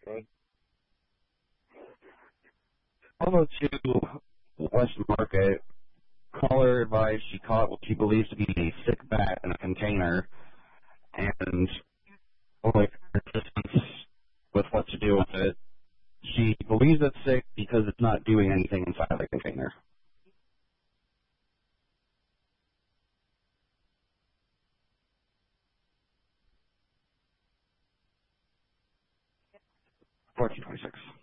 Okay. Also, to West Market, caller advised she caught what she believes to be a sick bat in a container, and like assistance with what to do with it. She believes it's sick because it's not doing anything inside the container. 1426.